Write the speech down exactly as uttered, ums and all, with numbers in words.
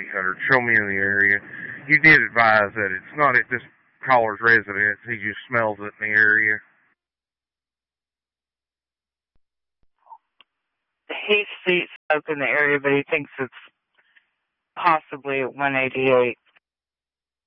eight hundred. Show me in the area. You did advise that it's not at this caller's residence. He just smells it in the area. He sees smoke in the area, but he thinks it's possibly at one eighty-eight.